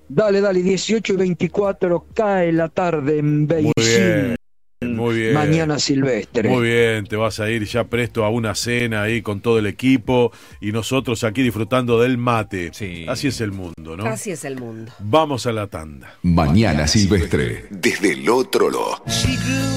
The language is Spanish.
Dale, 18:24, cae la tarde en Muy Beijing. bien, muy bien. Mañana silvestre. Muy bien, te vas a ir ya presto a una cena ahí con todo el equipo y nosotros aquí disfrutando del mate. Sí. Así es el mundo, ¿no? Así es el mundo. Vamos a la tanda. Mañana silvestre, desde el otro lado.